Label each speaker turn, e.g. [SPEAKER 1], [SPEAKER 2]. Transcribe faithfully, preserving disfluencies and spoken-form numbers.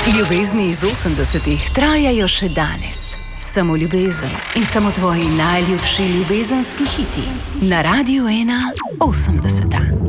[SPEAKER 1] Ljubezni iz osemdesetih trajajo še danes. Samo ljubezen in samo tvoji najljubši ljubezenski hiti. Na Radiu ena osemdeseta.